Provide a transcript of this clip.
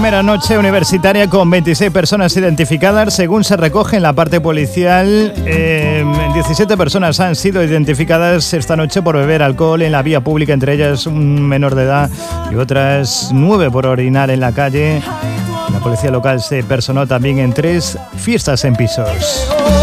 primera noche universitaria con 26 personas identificadas. Según se recoge en la parte policial, 17 personas han sido identificadas esta noche por beber alcohol en la vía pública, entre ellas un menor de edad y otras 9 por orinar en la calle. La policía local se personó también en 3 fiestas en pisos.